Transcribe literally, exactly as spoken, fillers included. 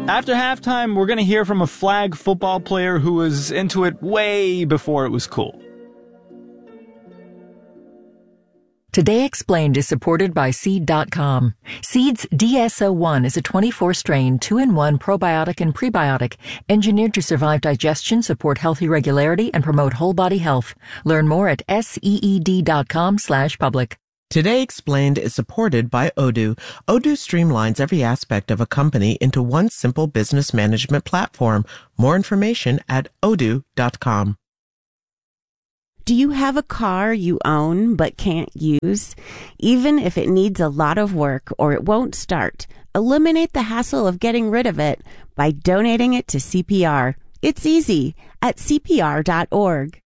After halftime, we're going to hear from a flag football player who was into it way before it was cool. Today Explained is supported by Seed dot com. Seed's D S O one is a twenty-four strain, two in one probiotic and prebiotic, engineered to survive digestion, support healthy regularity, and promote whole body health. Learn more at seed dot com slash public. Today Explained is supported by Odoo. Odoo streamlines every aspect of a company into one simple business management platform. More information at odoo dot com. Do you have a car you own but can't use? Even if it needs a lot of work or it won't start, eliminate the hassle of getting rid of it by donating it to C P R. It's easy at C P R dot org.